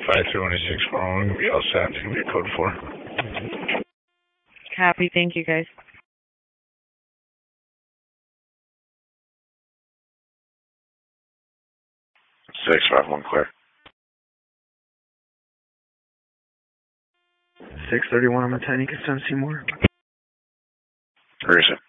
5316 wrong. We all set. It's going to be a code 4. Copy. Thank you, guys. 651 clear. 631 on the Tiny Seymour. Where is it?